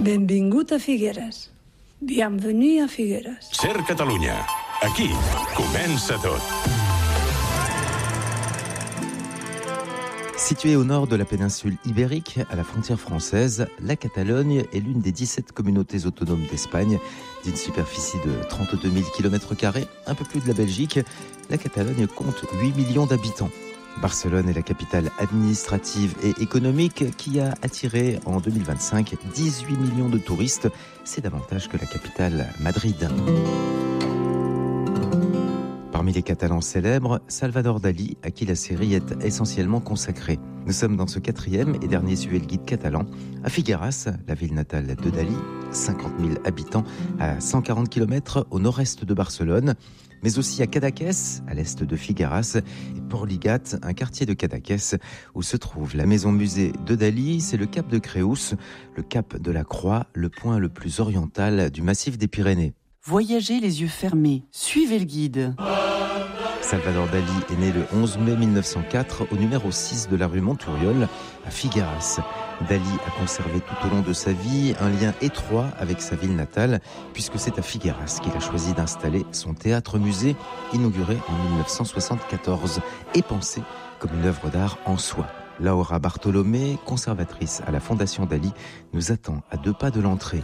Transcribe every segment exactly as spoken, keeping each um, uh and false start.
Benvingut a Figueres. Bienvenue à Figueres. Ser Catalunya. Aquí comença tot. Située au nord de la péninsule ibérique, à la frontière française, la Catalogne est l'une des dix-sept communautés autonomes d'Espagne. D'une superficie de trente-deux mille kilomètres carrés, un peu plus de la Belgique, la Catalogne compte huit millions d'habitants. Barcelone est la capitale administrative et économique qui a attiré en deux mille vingt-cinq dix-huit millions de touristes. C'est davantage que la capitale Madrid. Parmi les Catalans célèbres, Salvador Dalí, à qui la série est essentiellement consacrée. Nous sommes dans ce quatrième et dernier Suez le guide catalan, à Figueras, la ville natale de Dalí, cinquante mille habitants à cent quarante kilomètres au nord-est de Barcelone, mais aussi à Cadaqués, à l'est de Figueras, et Portligat, un quartier de Cadaqués, où se trouve la maison-musée de Dalí. C'est le cap de Creus, le cap de la Croix, le point le plus oriental du massif des Pyrénées. Voyagez les yeux fermés, suivez le guide. Salvador Dalí est né le onze mai mille neuf cent quatre au numéro six de la rue Monturiol, à Figueras. Dalí a conservé tout au long de sa vie un lien étroit avec sa ville natale, puisque c'est à Figueras qu'il a choisi d'installer son théâtre-musée, inauguré en mille neuf cent soixante-quatorze, et pensé comme une œuvre d'art en soi. Laura Bartolomé, conservatrice à la Fondation Dalí, nous attend à deux pas de l'entrée.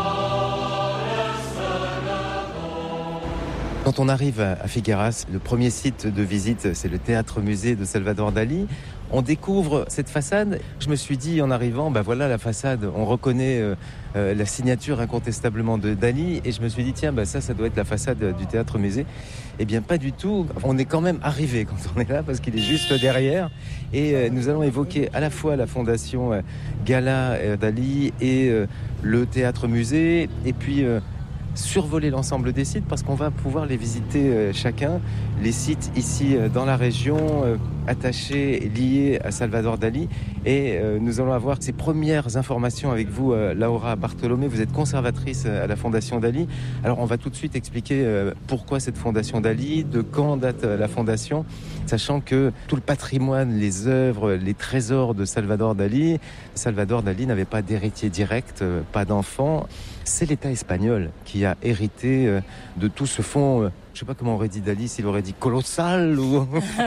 Quand on arrive à Figueras, le premier site de visite, c'est le théâtre-musée de Salvador Dalí. On découvre cette façade. Je me suis dit en arrivant, ben voilà la façade, on reconnaît euh, euh, la signature incontestablement de Dalí. Et je me suis dit, tiens, ben ça, ça doit être la façade du théâtre-musée. Eh bien, pas du tout. On est quand même arrivé quand on est là, parce qu'il est juste derrière. Et euh, nous allons évoquer à la fois la fondation euh, Gala euh, Dalí et euh, le théâtre-musée. Et puis... Euh, survoler l'ensemble des sites parce qu'on va pouvoir les visiter euh, chacun. Les sites ici euh, dans la région euh, attachés, liés à Salvador Dalí. Et euh, nous allons avoir ces premières informations avec vous, euh, Laura Bartolomé. Vous êtes conservatrice à la Fondation Dalí. Alors on va tout de suite expliquer euh, pourquoi cette Fondation Dalí, de quand date euh, la Fondation, sachant que tout le patrimoine, les œuvres, les trésors de Salvador Dalí, Salvador Dalí n'avait pas d'héritier direct, euh, pas d'enfant. C'est l'État espagnol qui a hérité euh, de tout ce fonds. Euh, je ne sais pas comment aurait dit Dalí, s'il aurait dit colossal ou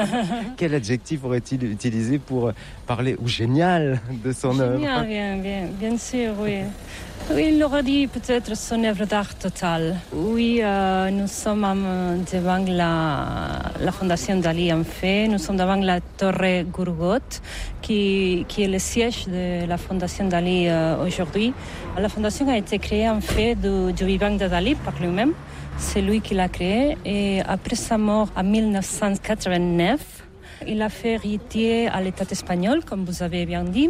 quel adjectif aurait-il utilisé pour parler, ou génial, de son œuvre. Génial, bien, bien, bien sûr, oui. Oui, il aurait dit peut-être son œuvre d'art totale. Oui, euh, nous sommes euh, devant la, la Fondation Dalí, en fait. Nous sommes devant la Torre Gurgot, qui, qui est le siège de la Fondation Dalí euh, aujourd'hui. La Fondation a été créée, en fait, du, du vivant de Dalí par lui-même. C'est lui qui l'a créée. Et après sa mort en mille neuf cent quatre-vingt-neuf, il a fait héritier à l'État espagnol, comme vous avez bien dit.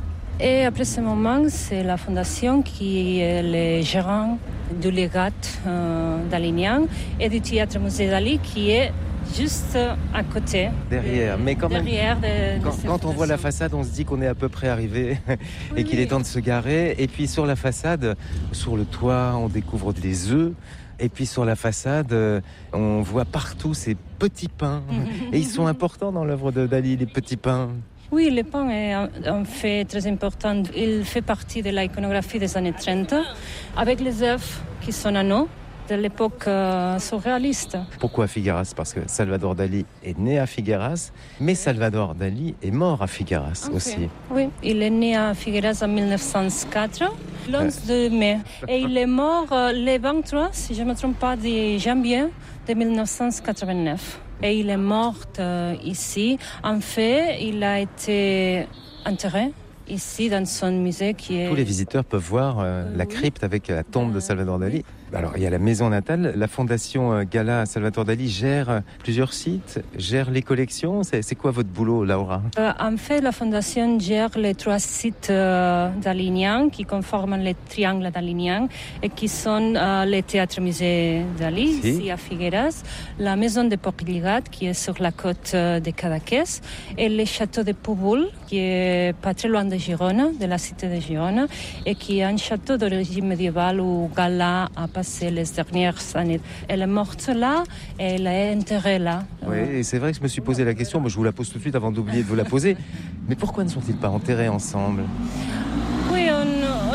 Et après ce moment, c'est la Fondation qui est le gérant du légat euh, dalinien et du théâtre-musée Dalí qui est juste à côté. Derrière, mais quand même, derrière de, de quand, quand on voit la façade, on se dit qu'on est à peu près arrivé et oui, qu'il est temps de se garer. Et puis sur la façade, sur le toit, on découvre des œufs. Et puis sur la façade, on voit partout ces petits pains. Et ils sont importants dans l'œuvre de Dalí, les petits pains. Oui, le pain est un fait très important. Il fait partie de l'iconographie des années trente, avec les œufs qui sont à nous, de l'époque euh, surréaliste. Pourquoi Figueras ? Parce que Salvador Dalí est né à Figueras, mais Salvador Dalí est mort à Figueras okay. aussi. Oui, il est né à Figueras en mille neuf cent quatre, le onze mai. Et il est mort euh, le vingt-trois, si je ne me trompe pas, de janvier de mille neuf cent quatre-vingt-neuf. Et il est mort euh, ici. En fait, il a été enterré ici dans son musée qui est... Tous les visiteurs peuvent voir euh, oui. la crypte avec la tombe de Salvador Dalí. Alors, il y a la maison natale. La Fondation Gala Salvador Dalí gère plusieurs sites, gère les collections. C'est, c'est quoi votre boulot, Laura ? euh, En fait, la Fondation gère les trois sites euh, daliniens qui conforment les triangles daliniens et qui sont euh, les théâtres-musées Dalí, si. ici à Figueras, la maison de Portligat, qui est sur la côte euh, de Cadaqués, et le château de Púbol, qui est pas très loin de Girona, de la cité de Girona, et qui est un château d'origine médiévale où Gala a passé les dernières années. Elle est morte là et elle est enterrée là. Oui, et c'est vrai que je me suis posé la question, moi je vous la pose tout de suite avant d'oublier de vous la poser, mais pourquoi ne sont-ils pas enterrés ensemble ? Oui, on, on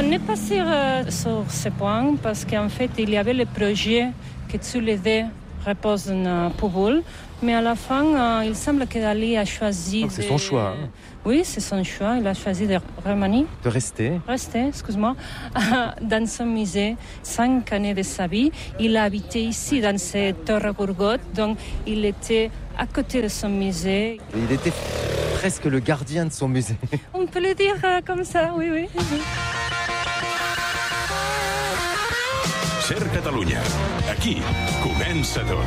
n'est pas sûr euh, sur ce point parce qu'en fait, il y avait le projet que tous les deux reposent dans la poubelle. Mais à la fin, euh, il semble que Dali a choisi... Donc, c'est de... son choix. Hein. Oui, c'est son choix. Il a choisi de remanier. De rester. Rester, excuse-moi, dans son musée, cinq années de sa vie. Il a habité ici, dans cette Torre Gourgotte. Donc, il était à côté de son musée. Il était presque le gardien de son musée. On peut le dire euh, comme ça, oui, oui. Ser Catalunya. Aquí comença tot.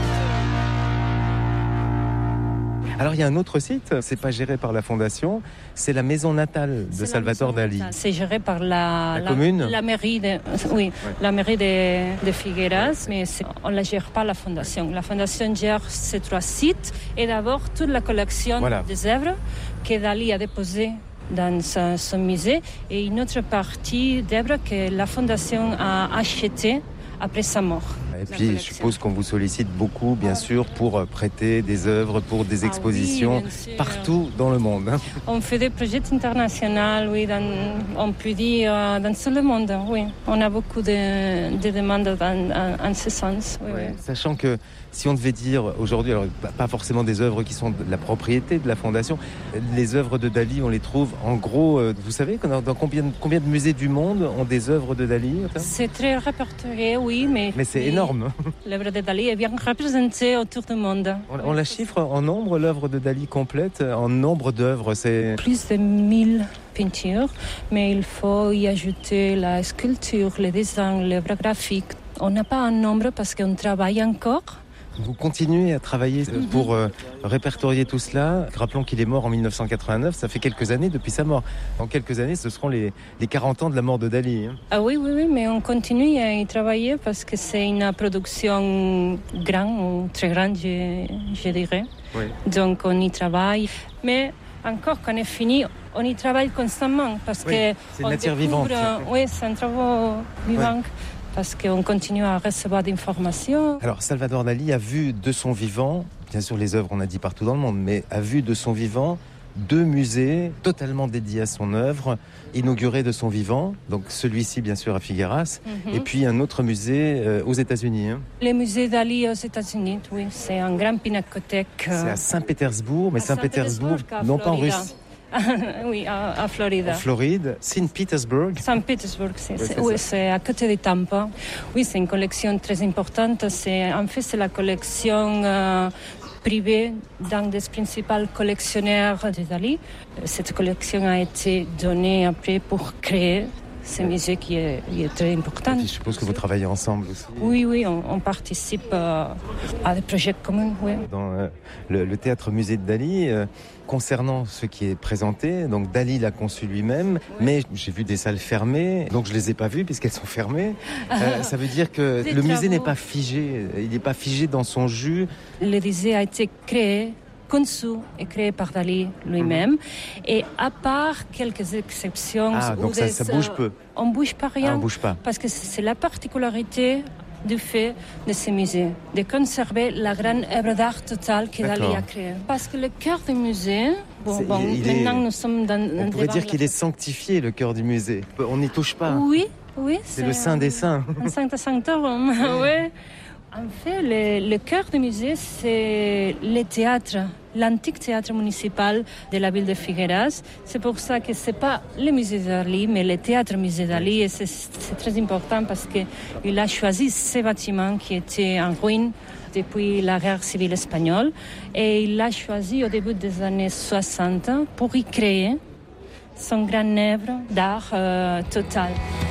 Alors il y a un autre site, c'est pas géré par la fondation, c'est la maison natale de C'est Salvatore la maison Dali. natale. C'est géré par la, La commune la mairie de, oui, ouais. la mairie de, de Figueras, mais on ne la gère pas la fondation. La fondation gère ces trois sites et d'abord toute la collection Voilà. des œuvres que Dali a déposées dans son, son musée et une autre partie d'œuvres que la fondation a achetées après sa mort. Et puis, je suppose qu'on vous sollicite beaucoup, bien sûr, pour prêter des œuvres, pour des expositions ah oui, partout dans le monde. Hein. On fait des projets internationaux, oui, dans, on peut dire dans tout le monde, oui. On a beaucoup de, de demandes en, en, en ce sens. Oui, Ouais. oui. Sachant que si on devait dire aujourd'hui, alors pas forcément des œuvres qui sont de la propriété de la fondation, les œuvres de Dali, on les trouve en gros, euh, vous savez, dans, dans combien, combien de musées du monde ont des œuvres de Dali? C'est très répertorié, oui, mais... Mais c'est oui, énorme. L'œuvre de Dali est bien représentée autour du monde. On, on la chiffre en nombre, l'œuvre de Dali complète, en nombre d'œuvres, c'est... Plus de mille peintures, mais il faut y ajouter la sculpture, le dessin, l'œuvre graphique. On n'a pas un nombre parce qu'on travaille encore. Vous continuez à travailler pour euh, répertorier tout cela. Rappelons qu'il est mort en dix-neuf cent quatre-vingt-neuf, ça fait quelques années depuis sa mort. Dans quelques années, ce seront les, les quarante ans de la mort de Dali. Hein. Ah oui, oui, oui, mais on continue à y travailler parce que c'est une production grande, ou très grande, je, je dirais. Oui. Donc on y travaille. Mais encore quand on est fini, on y travaille constamment parce Oui, que c'est une matière vivante. Oui, c'est un travail vivant. Oui. Parce qu'on continue à recevoir des informations. Alors, Salvador Dali a vu de son vivant, bien sûr les œuvres on a dit partout dans le monde, mais a vu de son vivant deux musées totalement dédiés à son œuvre, inaugurés de son vivant, donc celui-ci bien sûr à Figueras, mm-hmm. et puis un autre musée euh, aux États-Unis. Hein. Le musée Dali aux États-Unis, oui, c'est un grand pinacothèque. Euh... C'est à Saint-Pétersbourg, mais Saint-Pétersbourg, non pas en Russie. Oui, à, à Floride. En Floride, Saint-Pétersbourg. Saint-Pétersbourg, c'est, oui, c'est, oui, c'est à côté de Tampa. Oui, c'est une collection très importante. C'est, en fait, c'est la collection euh, privée d'un des principaux collectionneurs de Dali. Cette collection a été donnée après pour créer ce musée qui est, qui est très important. Et je suppose que vous travaillez ensemble aussi. Oui, oui, on, on participe euh, à des projets communs. Oui. Dans euh, le, le théâtre musée de Dali, euh, concernant ce qui est présenté, donc Dali l'a conçu lui-même, oui. mais j'ai vu des salles fermées, donc je les ai pas vues puisqu'elles sont fermées. Euh, ça veut dire que des le musée travaux. N'est pas figé, il n'est pas figé dans son jus. Le musée a été créé, conçu et créé par Dali lui-même. Mmh. Et à part quelques exceptions... Ah, donc ça, des, ça bouge peu. On ne bouge pas rien. Ah, on bouge pas. Parce que c'est la particularité du fait de ce musée, de conserver la grande œuvre d'art totale que D'accord. Dali a créée. Parce que le cœur du musée... Bon, bon, maintenant, est, nous sommes dans... On pourrait dire qu'il est sanctifié, le cœur du musée. On n'y touche pas. Oui, oui. C'est, c'est le saint des saints. Un saint sanctorum, oui. En fait, le, le cœur du musée, c'est le théâtre, l'antique théâtre municipal de la ville de Figueras. C'est pour ça que ce n'est pas le musée Dali, mais le théâtre musée Dali. Et c'est, c'est très important parce qu'il a choisi ce bâtiment qui était en ruine depuis la guerre civile espagnole. Et il l'a choisi au début des années soixante pour y créer son grand œuvre d'art euh, total.